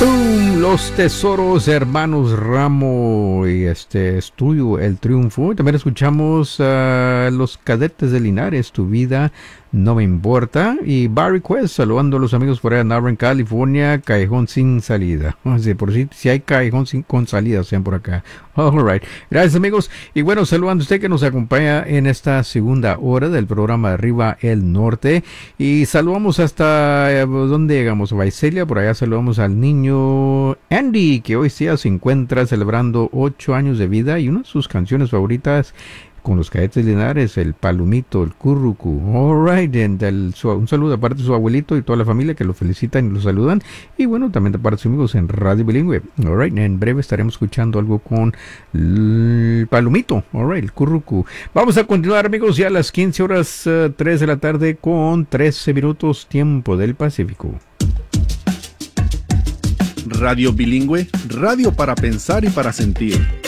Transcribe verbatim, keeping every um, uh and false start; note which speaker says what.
Speaker 1: Uh, los tesoros hermanos Ramo y este es tuyo el triunfo. También escuchamos a uh, los cadetes de Linares, tu vida no me importa. Y Barry Quest saludando a los amigos por allá en Auburn, California. Callejón sin salida. Así, por si, si hay callejón sin, con salida, sean por acá. All right. Gracias, amigos. Y bueno, saludando a usted que nos acompaña en esta segunda hora del programa Arriba el Norte. Y saludamos hasta, ¿dónde llegamos? Vaiselia. Por allá saludamos al niño Andy, que hoy día se encuentra celebrando ocho años de vida. Y una de sus canciones favoritas con los cadetes Linares, el Palomito, el Currucu. All right, and el, su, un saludo aparte de su abuelito y toda la familia que lo felicitan y lo saludan. Y bueno, también de parte de sus amigos en Radio Bilingüe. All right, en breve estaremos escuchando algo con el Palomito. All right, el Currucu. Vamos a continuar, amigos, ya a las quince horas uh, tres de la tarde con trece minutos tiempo del Pacífico.
Speaker 2: Radio Bilingüe, radio para pensar y para sentir.